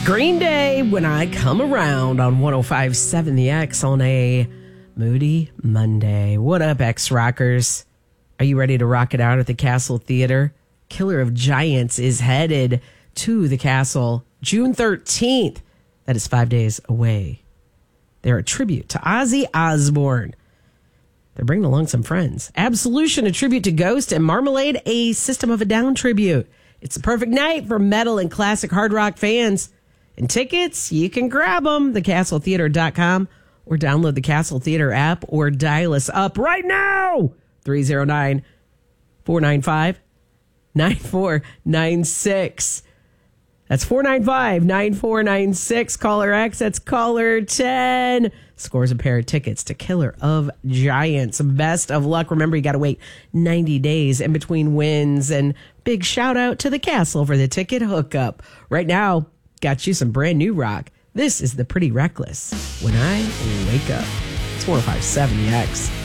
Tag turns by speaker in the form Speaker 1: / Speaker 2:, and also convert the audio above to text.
Speaker 1: Green Day, When I Come Around on 105.7 The X on a moody Monday. What up, X-Rockers? Are you ready to rock it out at the Castle Theater? Killer of Giants is headed to the Castle June 13th. That is 5 days away. They're a tribute to Ozzy Osbourne. They're bringing along some friends. Absolution, a tribute to Ghost, and Marmalade, a System of a Down tribute. It's the perfect night for metal and classic hard rock fans. And tickets, you can grab them, thecastletheater.com, or download the Castle Theater app, or dial us up right now, 309-495-9496. That's 495-9496. Caller X, that's caller 10. Scores a pair of tickets to Killer of Giants. Best of luck. Remember, you got to wait 90 days in between wins. And big shout out to the Castle for the ticket hookup. Right now, got you some brand new rock. This is the Pretty Reckless, When I Wake Up. It's 105.7 The X.